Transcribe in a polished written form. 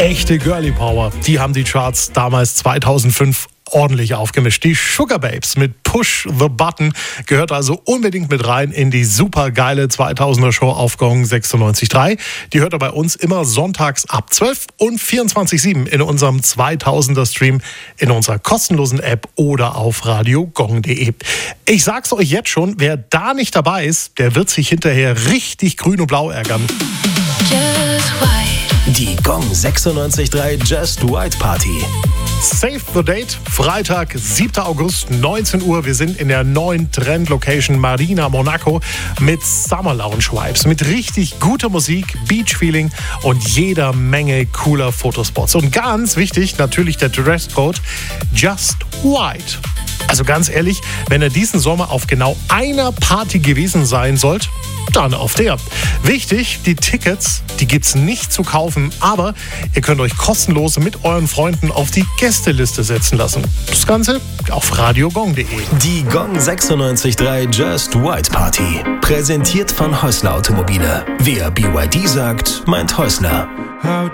Echte Girly Power, die haben die Charts damals 2005 ordentlich aufgemischt. Die Sugar Babes mit Push the Button gehört also unbedingt mit rein in die supergeile 2000er Show auf Gong 96.3. Die hört ihr bei uns immer sonntags ab 12 und 24/7 in unserem 2000er Stream, in unserer kostenlosen App oder auf radiogong.de. Ich sag's euch jetzt schon, wer da nicht dabei ist, der wird sich hinterher richtig grün und blau ärgern. Die Gong 96.3 Just White Party. Save the date, Freitag, 7. August, 19 Uhr. Wir sind in der neuen Trend-Location Marina Monaco mit Summer Lounge Vibes, mit richtig guter Musik, Beach-Feeling und jeder Menge cooler Fotospots. Und ganz wichtig, natürlich der Dresscode Just White. Also ganz ehrlich, wenn ihr diesen Sommer auf genau einer Party gewesen sein sollt, dann auf der. Wichtig, die Tickets, die gibt's nicht zu kaufen, aber ihr könnt euch kostenlos mit euren Freunden auf die Gästeliste setzen lassen. Das Ganze auf radiogong.de. Die Gong 96.3 Just White Party. Präsentiert von Häusler Automobile. Wer BYD sagt, meint Häusler.